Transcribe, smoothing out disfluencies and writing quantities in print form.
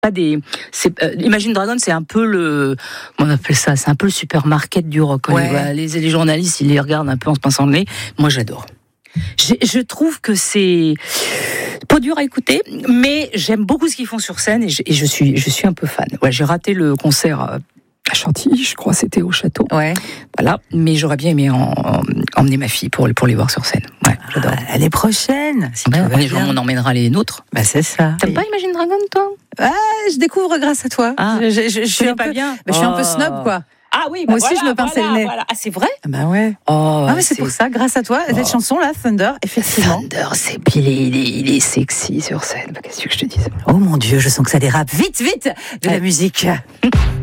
pas des. Imagine Dragon, c'est un peu on appelle ça, c'est un peu le supermarket du rock. Les journalistes, ils les regardent un peu en se pinçant le nez. Moi, j'adore. Je trouve que c'est pas dur à écouter, mais j'aime beaucoup ce qu'ils font sur scène et je suis un peu fan. Ouais, j'ai raté le concert à Chantilly, je crois, c'était au château. Ouais. Voilà, mais j'aurais bien aimé emmener ma fille pour les voir sur scène. Ouais, j'adore. L'année prochaine, si on emmènera les nôtres. Bah c'est ça. T'aimes pas Imagine Dragon, toi? Je découvre grâce à toi. Je suis un peu bien. Je suis un peu snob, quoi. Ah oui, moi aussi je me pinçais le nez. Voilà. Ah, c'est vrai? Bah ouais. Mais c'est pour ça, grâce à toi, cette chanson là, Thunder, effectivement. Thunder, il est sexy sur scène. Qu'est-ce que je te dis? Oh mon Dieu, je sens que ça dérape. Vite, de la musique.